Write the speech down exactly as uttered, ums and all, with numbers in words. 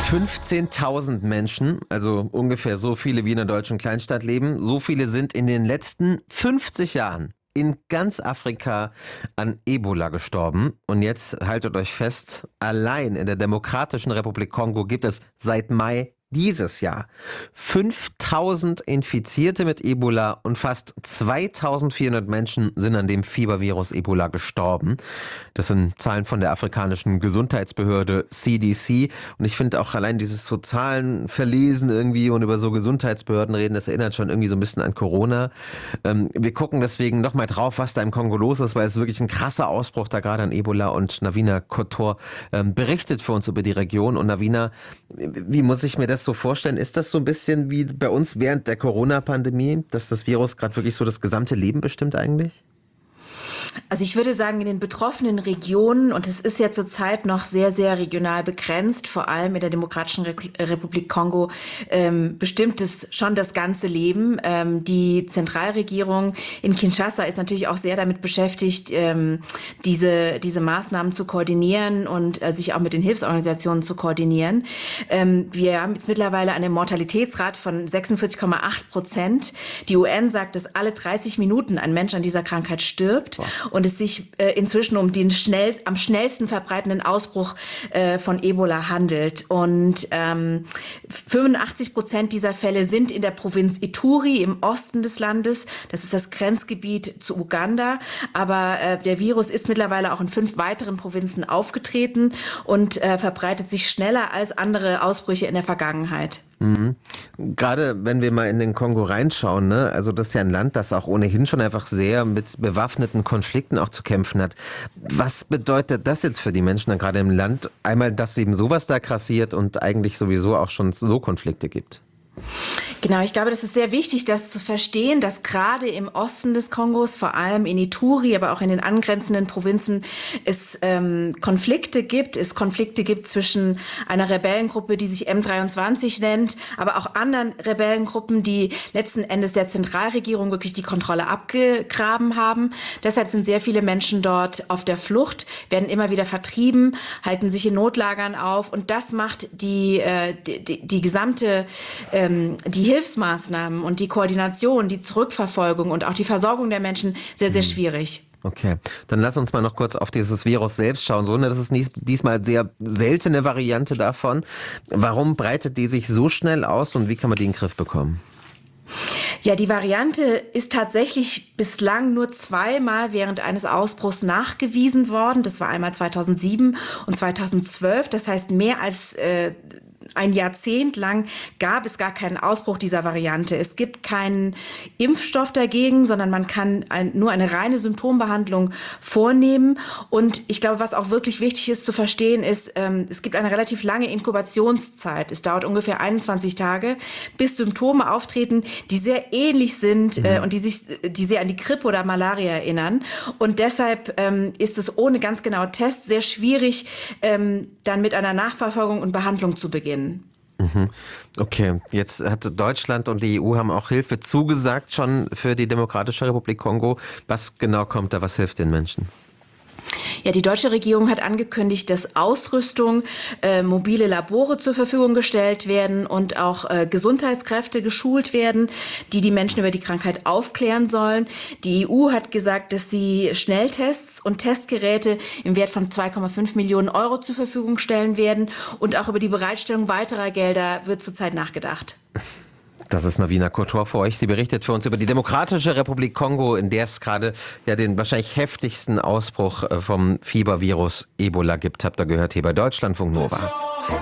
fünfzehntausend Menschen, also ungefähr so viele wie in einer deutschen Kleinstadt leben, so viele sind in den letzten fünfzig Jahren in ganz Afrika an Ebola gestorben. Und jetzt haltet euch fest, allein in der Demokratischen Republik Kongo gibt es seit Mai dieses Jahr fünftausend Infizierte mit Ebola und fast zweitausendvierhundert Menschen sind an dem Fiebervirus Ebola gestorben. Das sind Zahlen von der afrikanischen Gesundheitsbehörde C D C. Und ich finde auch allein dieses so Zahlen verlesen irgendwie und über so Gesundheitsbehörden reden, das erinnert schon irgendwie so ein bisschen an Corona. Ähm, wir gucken deswegen nochmal drauf, was da im Kongo los ist, weil es wirklich ein krasser Ausbruch da gerade an Ebola, und Navina Kotor ähm, berichtet für uns über die Region. Und Navina, wie muss ich mir das so vorstellen? Ist das so ein bisschen wie bei uns während der Corona-Pandemie, dass das Virus gerade wirklich so das gesamte Leben bestimmt eigentlich? Also ich würde sagen, in den betroffenen Regionen, und es ist ja zurzeit noch sehr, sehr regional begrenzt, vor allem in der Demokratischen Republik Kongo, ähm, bestimmt es schon das ganze Leben. Ähm, die Zentralregierung in Kinshasa ist natürlich auch sehr damit beschäftigt, ähm, diese, diese Maßnahmen zu koordinieren und äh, sich auch mit den Hilfsorganisationen zu koordinieren. Ähm, wir haben jetzt mittlerweile eine Mortalitätsrate von sechsundvierzig Komma acht Prozent. Die U N sagt, dass alle dreißig Minuten ein Mensch an dieser Krankheit stirbt. Wow. Und es sich äh, inzwischen um den schnell, am schnellsten verbreitenden Ausbruch äh, von Ebola handelt. Und ähm, fünfundachtzig Prozent dieser Fälle sind in der Provinz Ituri im Osten des Landes. Das ist das Grenzgebiet zu Uganda. Aber äh, der Virus ist mittlerweile auch in fünf weiteren Provinzen aufgetreten und äh, verbreitet sich schneller als andere Ausbrüche in der Vergangenheit. Mhm. Gerade wenn wir mal in den Kongo reinschauen, ne? Also das ist ja ein Land, das auch ohnehin schon einfach sehr mit bewaffneten Konflikten auch zu kämpfen hat. Was bedeutet das jetzt für die Menschen dann gerade im Land? Einmal, dass eben sowas da grassiert und eigentlich sowieso auch schon so Konflikte gibt. Genau, ich glaube, das ist sehr wichtig, das zu verstehen, dass gerade im Osten des Kongos, vor allem in Ituri, aber auch in den angrenzenden Provinzen, es ähm, Konflikte gibt. Es Konflikte gibt zwischen einer Rebellengruppe, die sich M dreiundzwanzig nennt, aber auch anderen Rebellengruppen, die letzten Endes der Zentralregierung wirklich die Kontrolle abgegraben haben. Deshalb sind sehr viele Menschen dort auf der Flucht, werden immer wieder vertrieben, halten sich in Notlagern auf. Und das macht die, äh, die, die, die gesamte äh, die Hilfsmaßnahmen und die Koordination, die Zurückverfolgung und auch die Versorgung der Menschen sehr, sehr schwierig. Okay, dann lass uns mal noch kurz auf dieses Virus selbst schauen. So, das ist diesmal eine sehr seltene Variante davon. Warum breitet die sich so schnell aus und wie kann man die in den Griff bekommen? Ja, die Variante ist tatsächlich bislang nur zweimal während eines Ausbruchs nachgewiesen worden. Das war einmal zweitausendsieben und zweitausendzwölf. Das heißt, mehr als äh, ein Jahrzehnt lang gab es gar keinen Ausbruch dieser Variante. Es gibt keinen Impfstoff dagegen, sondern man kann ein, nur eine reine Symptombehandlung vornehmen. Und ich glaube, was auch wirklich wichtig ist zu verstehen, ist, ähm, es gibt eine relativ lange Inkubationszeit. Es dauert ungefähr einundzwanzig Tage, bis Symptome auftreten, die sehr ähnlich sind mhm. äh, und die sich, die sehr an die Grippe oder Malaria erinnern. Und deshalb ähm, ist es ohne ganz genaue Tests sehr schwierig, ähm, dann mit einer Nachverfolgung und Behandlung zu beginnen. Okay, jetzt hat Deutschland und die E U haben auch Hilfe zugesagt schon für die Demokratische Republik Kongo. Was genau kommt da, was hilft den Menschen? Ja, die deutsche Regierung hat angekündigt, dass Ausrüstung, äh, mobile Labore zur Verfügung gestellt werden und auch äh, Gesundheitskräfte geschult werden, die die Menschen über die Krankheit aufklären sollen. Die E U hat gesagt, dass sie Schnelltests und Testgeräte im Wert von zwei Komma fünf Millionen Euro zur Verfügung stellen werden. Und auch über die Bereitstellung weiterer Gelder wird zurzeit nachgedacht. Das ist Navina Kotor für euch. Sie berichtet für uns über die Demokratische Republik Kongo, in der es gerade ja den wahrscheinlich heftigsten Ausbruch vom Fiebervirus Ebola gibt. Habt ihr gehört hier bei Deutschlandfunk Nova.